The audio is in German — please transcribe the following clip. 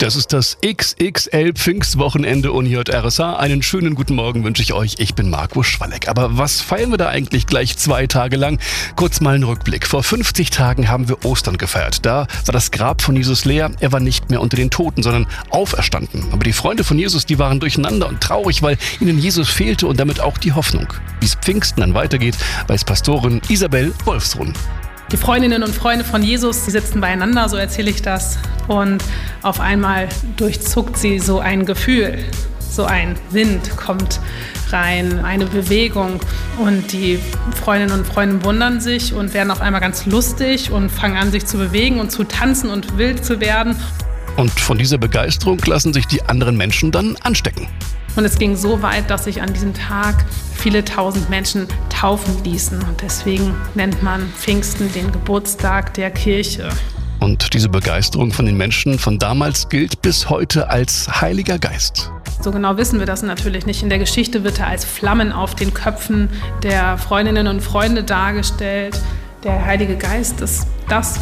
Das ist das XXL Pfingstwochenende und hier hört RSA. Einen schönen guten Morgen wünsche ich euch. Ich bin Marco Schwalleck. Aber was feiern wir da eigentlich gleich 2 Tage lang? Kurz mal ein Rückblick. Vor 50 Tagen haben wir Ostern gefeiert. Da war das Grab von Jesus leer. Er war nicht mehr unter den Toten, sondern auferstanden. Aber die Freunde von Jesus, die waren durcheinander und traurig, weil ihnen Jesus fehlte und damit auch die Hoffnung. Wie es Pfingsten dann weitergeht, weiß Pastorin Isabel Wolfsrun. Die Freundinnen und Freunde von Jesus, die sitzen beieinander, so erzähle ich das. Und auf einmal durchzuckt sie so ein Gefühl. So ein Wind kommt rein, eine Bewegung. Und die Freundinnen und Freunde wundern sich und werden auf einmal ganz lustig und fangen an, sich zu bewegen und zu tanzen und wild zu werden. Und von dieser Begeisterung lassen sich die anderen Menschen dann anstecken. Und es ging so weit, dass sich an diesem Tag viele tausend Menschen taufen ließen. Und deswegen nennt man Pfingsten den Geburtstag der Kirche. Und diese Begeisterung von den Menschen von damals gilt bis heute als Heiliger Geist. So genau wissen wir das natürlich nicht. In der Geschichte wird er als Flammen auf den Köpfen der Freundinnen und Freunde dargestellt. Der Heilige Geist ist das,